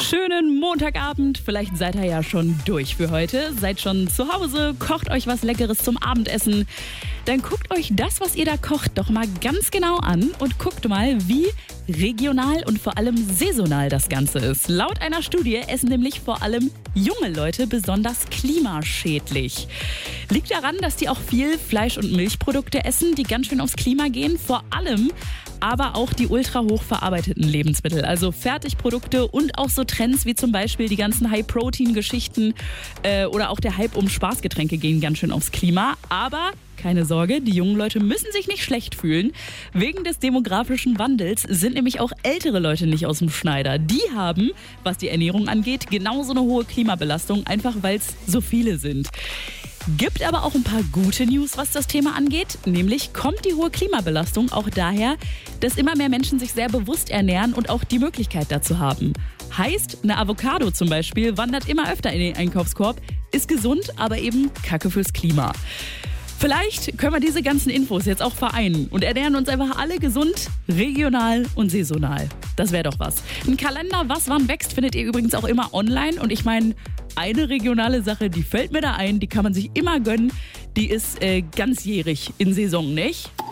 Schönen Montagabend. Vielleicht seid ihr ja schon durch für heute. Seid schon zu Hause, kocht euch was Leckeres zum Abendessen. Dann guckt euch das, was ihr da kocht, doch mal ganz genau an und guckt mal, wie regional und vor allem saisonal das Ganze ist. Laut einer Studie essen nämlich vor allem junge Leute besonders klimaschädlich. Liegt daran, dass die auch viel Fleisch- und Milchprodukte essen, die ganz schön aufs Klima gehen. Vor allem aber auch die ultra hoch verarbeiteten Lebensmittel, also Fertigprodukte und auch so Trends wie zum Beispiel die ganzen High-Protein-Geschichten oder auch der Hype um Spaßgetränke gehen ganz schön aufs Klima. Aber keine Sorge, die jungen Leute müssen sich nicht schlecht fühlen. Wegen des demografischen Wandels sind nämlich auch ältere Leute nicht aus dem Schneider. Die haben, was die Ernährung angeht, genauso eine hohe Klimabelastung, einfach weil es so viele sind. Gibt aber auch ein paar gute News, was das Thema angeht. Nämlich kommt die hohe Klimabelastung auch daher, dass immer mehr Menschen sich sehr bewusst ernähren und auch die Möglichkeit dazu haben. Heißt, eine Avocado zum Beispiel wandert immer öfter in den Einkaufskorb, ist gesund, aber eben Kacke fürs Klima. Vielleicht können wir diese ganzen Infos jetzt auch vereinen und ernähren uns einfach alle gesund, regional und saisonal. Das wäre doch was. Ein Kalender, was wann wächst, findet ihr übrigens auch immer online. Und ich meine, eine regionale Sache, die fällt mir da ein, die kann man sich immer gönnen. Die ist ganzjährig in Saison, nicht?